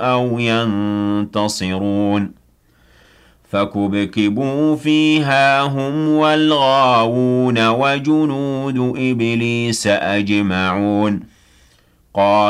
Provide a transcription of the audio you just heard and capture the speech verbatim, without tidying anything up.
أَوْ يَنتَصِرُونَ فَكُبْكِبُوا فِيهَا هُمْ وَالْغَاوُونَ وَجُنُودُ إِبْلِيسَ أَجْمَعُونَ قال